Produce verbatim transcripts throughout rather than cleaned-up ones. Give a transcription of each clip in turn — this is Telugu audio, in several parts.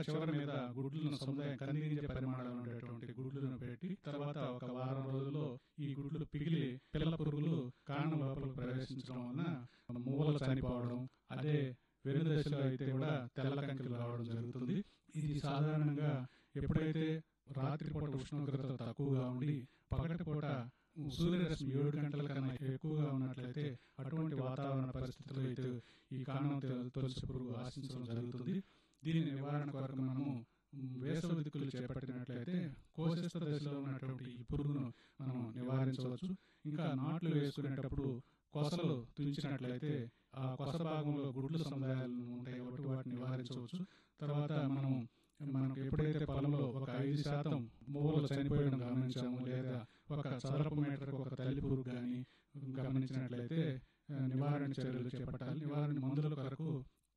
చివరి మీద గుడ్లను సముదాయం కందిగించే పరిమాణాలు ఉండేటువంటి గుడ్లను పెట్టి తర్వాత ఒక వారం రోజుల్లో ఈ గుడ్లు పిగిలి పిల్ల పురుగులు కాండం లోపలికి ప్రవేశించడం వలన మూవలు చనిపోవడం, అదే వెను దశలో అయితే కూడా తెల్ల కంకిలు రావడం జరుగుతుంది. ఇది సాధారణంగా ఎప్పుడైతే రాత్రిపూట ఉష్ణోగ్రత తక్కువగా ఉండి పగటిపూట సూర్యరశ్మి ఏడు గంటల కన్నా ఎక్కువగా ఉన్నట్లయితే అటువంటి వాతావరణ పరిస్థితుల్లో అయితే ఈ కాండం తొలచు పురుగు ఆశించడం జరుగుతుంది. దీని నివారణ కొరకు మనము వేసవి దిక్కులు చేపట్టినట్లయితే కోశస్థ దశలో ఉన్నటువంటి ఈ పురుగును మనం నివారించవచ్చు. ఇంకా నాట్లు వేసుకునేటప్పుడు కొసలు తుంచినట్లయితే ఆ కొస భాగంలో గుడ్ల సముదాయాలు ఉంటాయి కాబట్టి వాటిని నివారించవచ్చు. తర్వాత మనం మనకు ఎప్పుడైతే పొలంలో ఒక ఐదు శాతం మూవలు చనిపోయడం గమనించాము, లేదా ఒక చదరపు మీటర్కు ఒక తల్లి పురుగు కానీ గమనించినట్లయితే నివారణ చర్యలు చేపట్టాలి. నివారణ మందుల కొరకు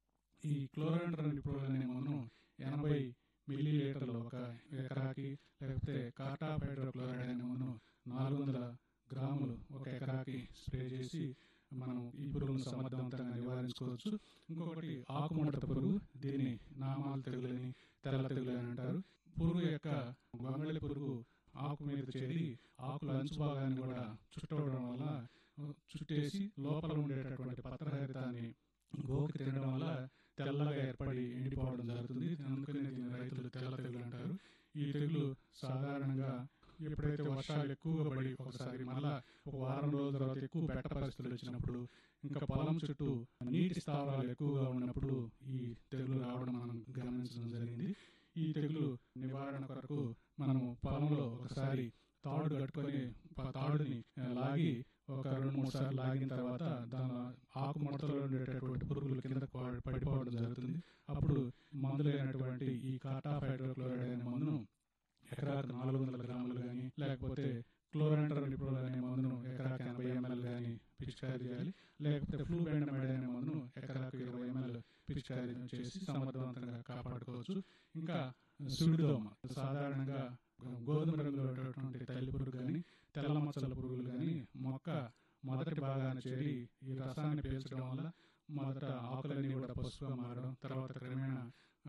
ఈ క్లోరాంట్రనిప్రోల్ అనే మందును ఎనభై మిల్లీ లీటర్లు ఒక ఎకరాకి, లేకపోతే కార్టాప్ హైడ్రోక్లోరైడ్ అనే మందును నాలుగు వందల గ్రాములు ఒక ఎకరాకి స్ప్రే చేసి మనం ఈ పురుగును సమర్థవంతంగా నివారించుకోవచ్చు. ఇంకొకటి ఆకుముడత పురుగు, దీన్ని నామాలు తెగులని తెల్ల తెగులు అని అంటారు. పురుగు యొక్క గొంగళి పురుగు ఆకు మీద చేరి ఆకుల అంచు భాగాన్ని కూడా చుట్టవడం వల్ల చుట్టేసి లోపల ఉండేటటువంటి పత్రహరితాన్ని గోకి తినడం వల్ల తెల్లగా ఏర్పడి ఎండిపోవడం జరుగుతుంది. అందుకని దీన్ని రైతులు తెల్ల తెగులు అంటారు. ఈ తెగులు సాధారణంగా ఎప్పుడైతే వర్షాలు ఎక్కువగా పడి ఒకసారి మళ్ళా ఒక వారం రోజుల తర్వాత ఎక్కువ బెట్ట పరిస్థితులు వచ్చినప్పుడు, ఇంకా పొలం చుట్టూ నీటి స్థావరాలు ఎక్కువగా ఉన్నప్పుడు ఈ తెగులు రావడం మనం గమనించడం జరిగింది. ఈ తెగులు నివారణ కొరకు మనము పొలంలో ఒకసారి తాడు కట్టుకొని తాడుని లాగి ఒక రెండు మూడు సార్లు లాగిన తర్వాత దాని ఆకు ముడతలో ఉండేటటువంటి పురుగులు కింద పడిపోవడం జరుగుతుంది. అప్పుడు మందులైనటువంటి ఈ కార్టాప్ హైడ్రోక్లోరైడ్ అనే మందును ఎకరాకు నాలుగు వందల గ్రాములు కానీ, లేకపోతే క్లోరాంట్రనిప్రోల్ అనే మందును ఎకరాకు ఎనభై ఎంఎల్ కానీ పిచికారీ చేయాలి. లేకపోతే ఫ్లూబెండమైడ్ అనే మందును ఎకరాకు ఇరవై ఎంఎల్ పిచికారీ చేసి సమర్థవంతంగా కాపాడుకోవచ్చు. ఇంకా సుడిదోమ, సాధారణంగా గోధుమ రంగులో ఉండేటువంటి తల్లి పురుగు కానీ, తెల్ల మచ్చల పురుగులు కానీ మొక్క మొదటి భాగాన్ని చేరి ఈ రసాన్ని పీల్చడం వల్ల మొదట ఆకులన్నీ కూడా పసుపుగా మారడం, తర్వాత క్రమేణా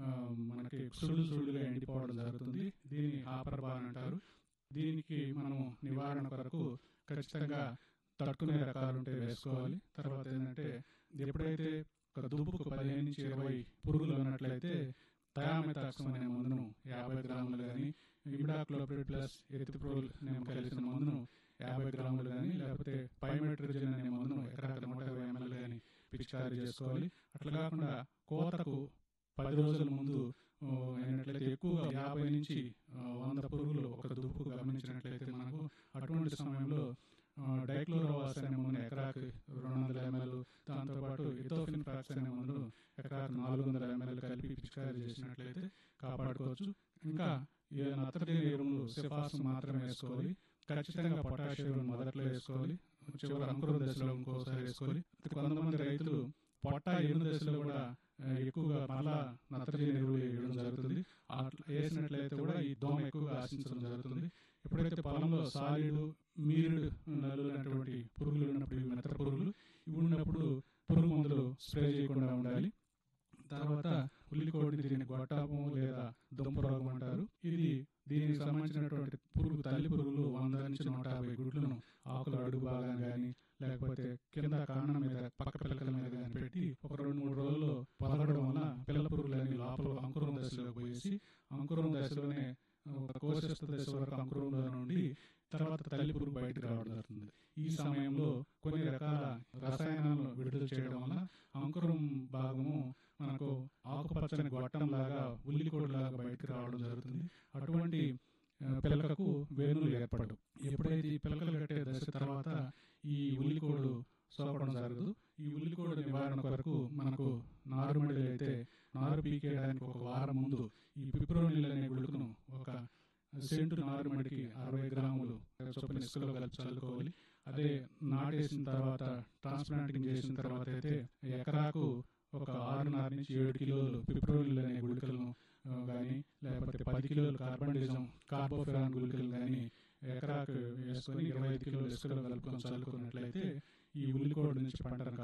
మనకి సుడులు సుడులుగా ఎండిపోవడం జరుగుతుంది. దీన్ని ఆపర్ బాన్ అంటారు. దీనికి మనము నివారణ కొరకు ఖచ్చితంగా తట్టుకునే రకాలు ఉంటే వేసుకోవాలి. తర్వాత ఏంటంటే ఎప్పుడైతే ఒక దుబ్బుకు పదిహేను నుంచి ఇరవై పురుగులు ఉన్నట్లయితే థయామెథాక్సం అనే మందును యాభై గ్రాములు కానీ, ఇమిడాక్లోప్రిడ్ ప్లస్ ఎథిప్రోల్ నేను కలిసిన మందును యాభై గ్రాములు కానీ, లేకపోతే పైమెట్రిజిన్ అనే మందును ఎకరాకు నూట ఇరవై ఎంఎల్ కానీ పిచికారీ చేసుకోవాలి. అట్లా కాకుండా కోతకు పది రోజుల ముందు అయినట్లయితే ఎక్కువగా యాభై నుంచి వంద పురుగులు ఒక దుబ్బుకు గమనించినట్లయితే మనకు అటువంటి సమయంలో డైక్లోరోవాస్ అనే మందును ఎకరాకు రెండు వందల ఎంఎల్, దాంతోపాటు ఇథోఫిన్ ఫ్రాక్స్ అనే మందును ఎకరాకు నాలుగు వందల ఎంఎల్ కలిపి పిచికారీ చేసినట్లయితే కాపాడుకోవచ్చు. ఇంకా నత్రజని ఎరువులు సిఫార్సు మాత్రమే వేసుకోవాలి. ఖచ్చితంగా పొటాషియం ఎరువులు మొదట్లో వేసుకోవాలి, చివరి అంకుర దశలో ఇంకోసారి వేసుకోవాలి. కొంతమంది రైతులు పొట్ట ఎరువు దశలో కూడా ఎక్కువగా మళ్ళా నత్రజని ఎరువులు వేయడం జరుగుతుంది. అట్లా వేసినట్లయితే కూడా ఈ దోమ ఎక్కువగా ఆశించడం జరుగుతుంది. ఎప్పుడైతే పొలంలో సాలీడు, మీరుడు నల్లు అనేటువంటి పురుగులు ఉన్నప్పుడు, ఇవి మిత్ర పురుగులు, ఇవి ఉన్నప్పుడు పురుగు మందులు స్ప్రే చేయకుండా ఉండాలి. తర్వాత ఉల్లికోడిని దీన్ని గొట్టాపం లేదా దుంప రోగం అంటారు. ఇది దీనికి సంబంధించినటువంటి పురుగు తల్లి పురుగులు వంద నుంచి నూట యాభై గుడ్లను ఆకుల అడుగు భాగాన్ని కానీ, లేకపోతే కింద కాండం మీద పక్క పిల్లకల మీద కానీ పెట్టి ఒక రెండు మూడు రోజుల్లో పొదగడం వల్ల పిల్లల పురుగులని లోపల అంకురం దశలోకి పోయేసి అంకురం దశలోనే ఒక కోశస్థ దశ వరకు అంకురంలో నుండి తర్వాత తల్లి పురుగు బయటకు రావడం జరుగుతుంది. ఈ సమయంలో కొన్ని రకాల రసాయనాలను విడుదల చేయడం వల్ల అంకురం భాగము మనకు ఆకుపచ్చని గొట్టం లాగా ఉల్లికోడు లాగా బయటకు రావడం జరుగుతుంది. అటువంటి పిలకకు వేణులు ఏర్పడవు. ఎప్పుడైతే ఈ పిలకలు కట్టే దశ తర్వాత ఈ ఉల్లికోడు సోకడం జరగదు. ఈ ఉల్లికోడు నివారణ కొరకు మనకు నారుమడి అయితే నారు పీకేయడానికి ఒక వారం ముందు ఈ పిప్రోనిల్ అనే గుళికను ఒక సెంటు నారుమడికి అరవై గ్రాములు చొప్పున ఇసుకలో కలిపి చల్లుకోవాలి. అదే నాటేసిన తర్వాత ట్రాన్స్ప్లాంటింగ్ చేసిన తర్వాత అయితే ఎకరాకు ఒక ఆరున్నర నుంచి ఏడు కిలోలు పిప్రోనిల్ అనే గుళికలను కానీ, లేకపోతే పది కిలోలు కార్బండిజం కార్బోఫిరాన్ గుళికలు కానీ ఎకరాకు వేసుకొని ఇరవై ఐదు కిలోలు ఇసుకలో కలుపుకొని చల్లుకున్నట్లయితే ఈ ఉల్లికోడు నుంచి పంటను